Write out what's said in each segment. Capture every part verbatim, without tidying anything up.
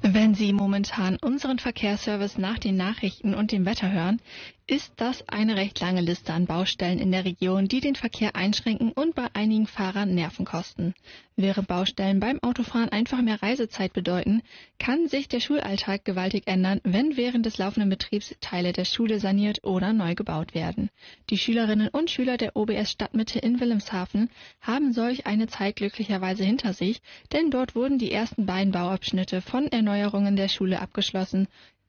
Wenn Sie momentan unseren Verkehrsservice nach den Nachrichten und dem Wetter hören, ist das eine recht lange Liste an Baustellen in der Region, die den Verkehr einschränken und bei einigen Fahrern Nerven kosten. Während Baustellen beim Autofahren einfach mehr Reisezeit bedeuten, kann sich der Schulalltag gewaltig ändern, wenn während des laufenden Betriebs Teile der Schule saniert oder neu gebaut werden. Die Schülerinnen und Schüler der O B S Stadtmitte in Wilhelmshaven haben solch eine Zeit glücklicherweise hinter sich, denn dort wurden die ersten beiden Bauabschnitte von Erneuerungen der Schule abgeschlossen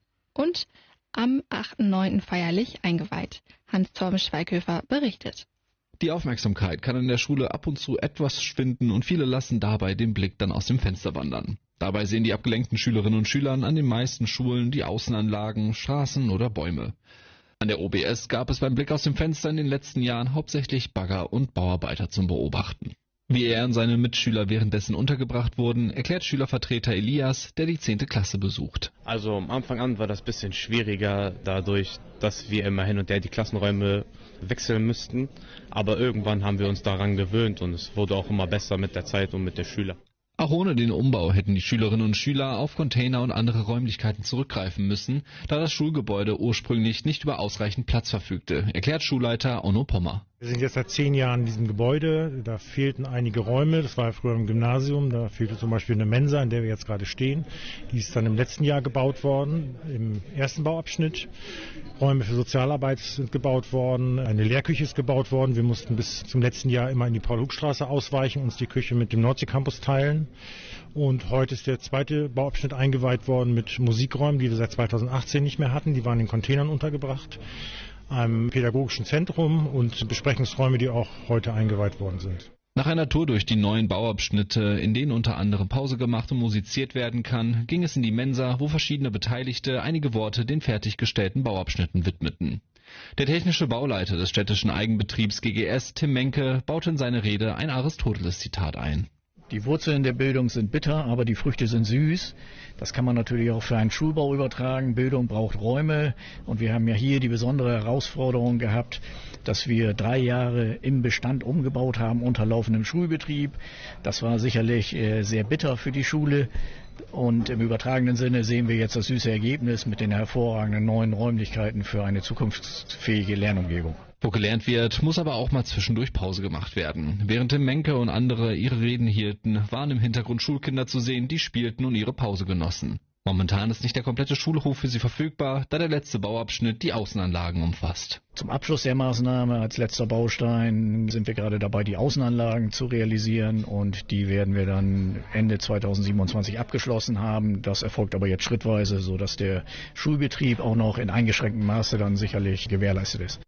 und am achten neunten feierlich eingeweiht. Hans-Torben Schweighöfer berichtet. Die Aufmerksamkeit kann in der Schule ab und zu etwas schwinden und viele lassen dabei den Blick dann aus dem Fenster wandern. Dabei sehen die abgelenkten Schülerinnen und Schüler an den meisten Schulen die Außenanlagen, Straßen oder Bäume. An der O B S gab es beim Blick aus dem Fenster in den letzten Jahren hauptsächlich Bagger und Bauarbeiter zum Beobachten. Wie er und seine Mitschüler währenddessen untergebracht wurden, erklärt Schülervertreter Elias, der die zehnte Klasse besucht. Also am Anfang an war das ein bisschen schwieriger, dadurch, dass wir immer hin und her die Klassenräume wechseln müssten. Aber irgendwann haben wir uns daran gewöhnt und es wurde auch immer besser mit der Zeit und mit den Schülern. Auch ohne den Umbau hätten die Schülerinnen und Schüler auf Container und andere Räumlichkeiten zurückgreifen müssen, da das Schulgebäude ursprünglich nicht über ausreichend Platz verfügte, erklärt Schulleiter Onno Pommer. Wir sind jetzt seit zehn Jahren in diesem Gebäude, da fehlten einige Räume, das war ja früher im Gymnasium, da fehlte zum Beispiel eine Mensa, in der wir jetzt gerade stehen. Die ist dann im letzten Jahr gebaut worden, im ersten Bauabschnitt. Räume für Sozialarbeit sind gebaut worden, eine Lehrküche ist gebaut worden. Wir mussten bis zum letzten Jahr immer in die Paul-Hug-Straße ausweichen, uns die Küche mit dem Nordsee-Campus teilen. Und heute ist der zweite Bauabschnitt eingeweiht worden mit Musikräumen, die wir seit zweitausendachtzehn nicht mehr hatten. Die waren in Containern untergebracht, einem pädagogischen Zentrum und Besprechungsräume, die auch heute eingeweiht worden sind. Nach einer Tour durch die neuen Bauabschnitte, in denen unter anderem Pause gemacht und musiziert werden kann, ging es in die Mensa, wo verschiedene Beteiligte einige Worte den fertiggestellten Bauabschnitten widmeten. Der technische Bauleiter des städtischen Eigenbetriebs G G S, Tim Menke, baute in seine Rede ein Aristoteles-Zitat ein. Die Wurzeln der Bildung sind bitter, aber die Früchte sind süß. Das kann man natürlich auch für einen Schulbau übertragen. Bildung braucht Räume und wir haben ja hier die besondere Herausforderung gehabt, dass wir drei Jahre im Bestand umgebaut haben unter laufendem Schulbetrieb. Das war sicherlich äh, sehr bitter für die Schule. Und im übertragenen Sinne sehen wir jetzt das süße Ergebnis mit den hervorragenden neuen Räumlichkeiten für eine zukunftsfähige Lernumgebung. Wo gelernt wird, muss aber auch mal zwischendurch Pause gemacht werden. Während Tim Menke und andere ihre Reden hielten, waren im Hintergrund Schulkinder zu sehen, die spielten und ihre Pause genossen. Momentan ist nicht der komplette Schulhof für sie verfügbar, da der letzte Bauabschnitt die Außenanlagen umfasst. Zum Abschluss der Maßnahme als letzter Baustein sind wir gerade dabei, die Außenanlagen zu realisieren und die werden wir dann Ende zweitausendsiebenundzwanzig abgeschlossen haben. Das erfolgt aber jetzt schrittweise, sodass der Schulbetrieb auch noch in eingeschränktem Maße dann sicherlich gewährleistet ist.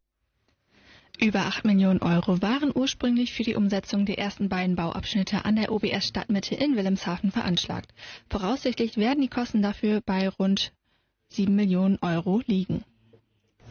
Über acht Millionen Euro waren ursprünglich für die Umsetzung der ersten beiden Bauabschnitte an der O B S Stadtmitte in Wilhelmshaven veranschlagt. Voraussichtlich werden die Kosten dafür bei rund sieben Millionen Euro liegen.